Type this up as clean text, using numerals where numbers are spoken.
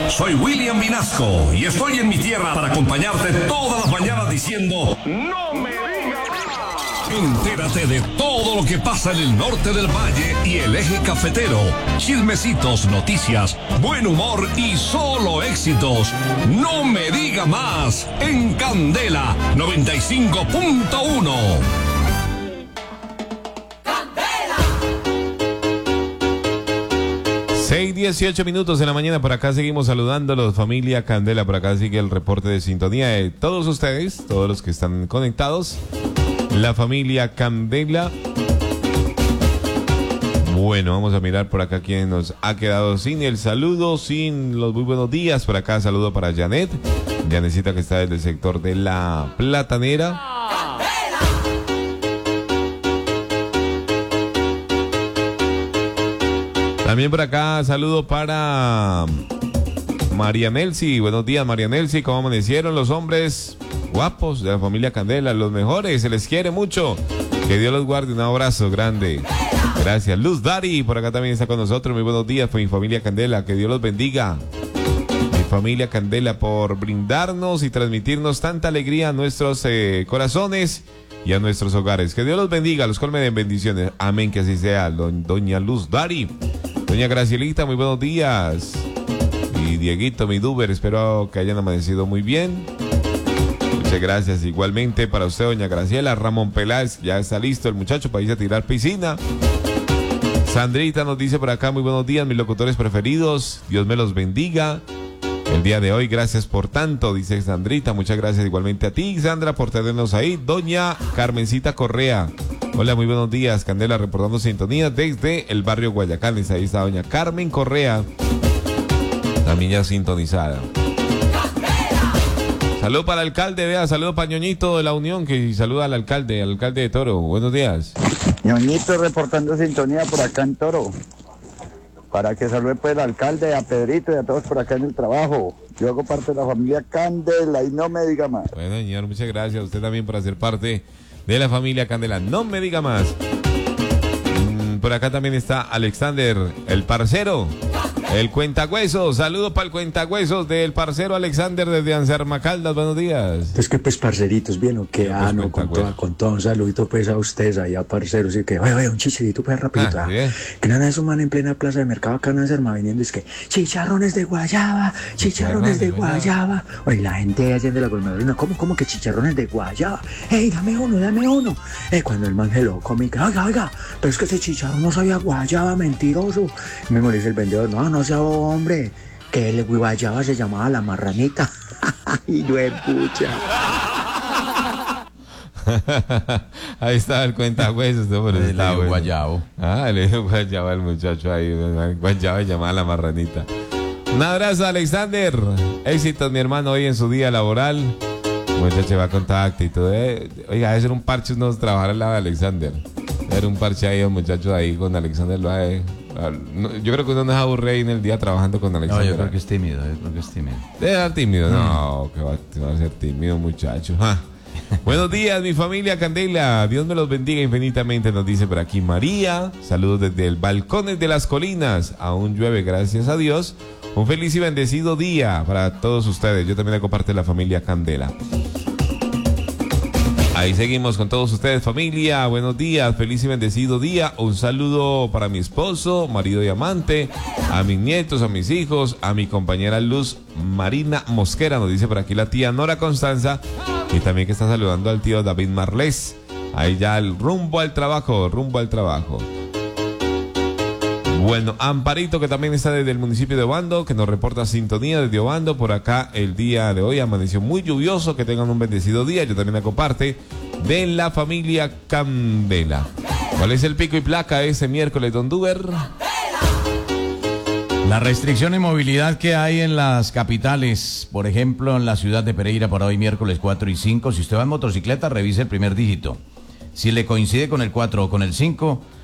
Soy William Vinasco y estoy en mi tierra para acompañarte todas las mañanas diciendo ¡No me digas más! Entérate de todo lo que pasa en el norte del valle y el eje cafetero. Chismecitos, noticias, buen humor y solo éxitos. No me diga más en Candela 95.1. 6:18 minutos de la mañana, por acá seguimos saludándolos, familia Candela, por acá sigue el reporte de sintonía de todos ustedes, todos los que están conectados, la familia Candela. Bueno, vamos a mirar por acá quién nos ha quedado sin el saludo, sin los muy buenos días. Por acá saludo para Janet, Janecita, que está desde el sector de la Platanera. También por acá saludo para María Nelsi. Buenos días, María Nelsi. ¿Cómo amanecieron los hombres guapos de la familia Candela? Los mejores, se les quiere mucho. Que Dios los guarde, un abrazo grande. Gracias. Luz Dari, por acá también está con nosotros. Muy buenos días, mi familia Candela. Que Dios los bendiga. Mi familia Candela, por brindarnos y transmitirnos tanta alegría a nuestros corazones y a nuestros hogares. Que Dios los bendiga, los colme de bendiciones. Amén, que así sea. Doña Luz Dari. Doña Gracielita, muy buenos días. Y Dieguito, mi Duber, espero que hayan amanecido muy bien. Muchas gracias. Igualmente para usted, doña Graciela. Ramón Peláez, ya está listo el muchacho para irse a tirar piscina. Sandrita nos dice por acá, muy buenos días, mis locutores preferidos. Dios me los bendiga. El día de hoy, gracias por tanto, dice Sandrita. Muchas gracias igualmente a ti, Sandra, por tenernos ahí. Doña Carmencita Correa. Hola, muy buenos días, Candela, reportando sintonía desde el barrio Guayacanes. Ahí está doña Carmen Correa, también ya sintonizada. Saludo para el alcalde, vea, saludo para Ñoñito de la Unión, que saluda al alcalde de Toro. Buenos días. Ñoñito reportando sintonía por acá en Toro. Para que salude pues al alcalde, a Pedrito y a todos por acá en el trabajo. Yo hago parte de la familia Candela y no me diga más. Bueno, señor, muchas gracias a usted también por hacer parte de la familia Candela. No me diga más. Por acá también está Alexander, el parcero, el cuentahuesos. Saludo para el cuentahuesos del parcero Alexander desde Anserma Caldas. Buenos días. Es que pues parceritos, bien o qué, pues, no, con todo un saludito pues a ustedes allá, parceros, y que oye, un chicharito pues rapidito, que nada es un man en plena plaza de mercado acá en Anserma vendiendo, es que chicharrones de guayaba, oye, la gente allá de la colmadrina, ¿cómo que chicharrones de guayaba? Ey, dame uno, cuando el man se lo come, que oiga, pero es que ese chicharrón no sabía guayaba, mentiroso. Y me dice el vendedor, no sea hombre, que el guayaba se llamaba la marranita. Y yo pucha. Ahí está el cuentahuesos, ¿no? Pero está bueno. Guayabo. Le dio guayaba al muchacho ahí, guayaba y llamaba a la marranita. Un abrazo, Alexander. Éxitos, mi hermano, hoy en su día laboral. Muchacho va con tacto y todo. Oiga, debe ser un parche uno trabajar al lado de Alexander. Era un parche ahí, un muchacho ahí con Alexander. Yo creo que uno no es aburrido ahí en el día trabajando con Alexander. No, yo creo que es tímido. Debe ser tímido. No, que va a ser tímido, muchacho. Buenos días, mi familia Candela. Dios me los bendiga infinitamente, nos dice por aquí María. Saludos desde el Balcones de las Colinas. Aún llueve, gracias a Dios. Un feliz y bendecido día para todos ustedes. Yo también hago parte de la familia Candela. Ahí seguimos con todos ustedes, familia. Buenos días, feliz y bendecido día. Un saludo para mi esposo, marido y amante, a mis nietos, a mis hijos, a mi compañera Luz Marina Mosquera, nos dice por aquí la tía Nora Constanza, y también que está saludando al tío David Marlés. Ahí ya el rumbo al trabajo. Bueno, Amparito, que también está desde el municipio de Obando, que nos reporta sintonía desde Obando. Por acá el día de hoy amaneció muy lluvioso. Que tengan un bendecido día. Yo también hago parte de la familia Candela. ¿Cuál es el pico y placa ese miércoles, don Duber? La restricción de movilidad que hay en las capitales, por ejemplo, en la ciudad de Pereira para hoy miércoles 4 y 5. Si usted va en motocicleta, revise el primer dígito. Si le coincide con el 4 o con el 5,